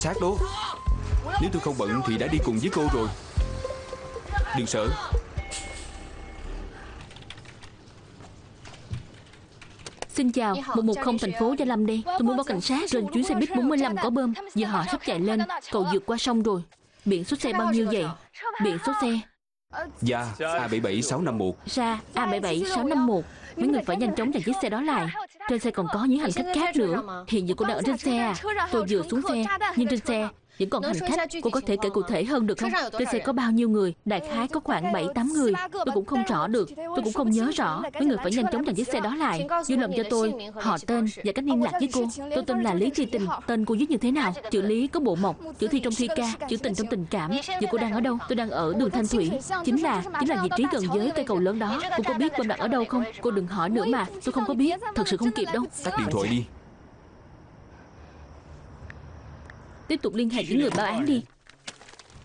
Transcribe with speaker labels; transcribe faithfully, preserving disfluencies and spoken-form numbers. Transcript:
Speaker 1: Xác đó. Nếu tôi không bận thì đã đi cùng với cô rồi. Đừng sợ.
Speaker 2: Xin chào, một một không thành phố Gia Lâm đây. Tôi muốn báo cảnh sát. Trên chuyến xe buýt bốn mươi lăm có bơm. Giờ họ sắp chạy lên. Cậu vượt qua sông rồi. Biển số xe bao nhiêu vậy? Biển số xe
Speaker 1: Dạ A bảy bảy sáu năm một.
Speaker 2: Ra A bảy bảy sáu năm một. Mấy người phải nhanh chóng giành chiếc xe đó lại. Trên xe còn có những hành khách khác nữa. Hiện giờ cô đang ở trên xe à? Tôi vừa xuống xe, nhưng trên xe vẫn còn hành khách. Cô có thể kể cụ thể hơn được không? Trên xe có bao nhiêu người? Đại khái có khoảng bảy tám người. Tôi cũng không rõ được. Tôi cũng không nhớ rõ. Mấy người phải nhanh chóng giành chiếc xe đó lại. Ghi lòng cho tôi họ tên và cách liên lạc với cô. Tôi tên là Lý Thi Tình. Tên cô viết như thế nào? Chữ Lý có bộ mộc, chữ Thi trong thi ca, chữ Tình trong tình cảm. Giờ cô đang ở đâu? Tôi đang ở đường Thanh Thủy. Chính là chính là vị trí gần với cây cầu lớn đó. Cô có biết Bơm đặt ở đâu không? Cô đừng hỏi nữa mà. Tôi không có biết. Thật sự không kịp đâu.
Speaker 1: Tắt điện thoại đi.
Speaker 2: Tiếp tục liên hệ với người báo án đi.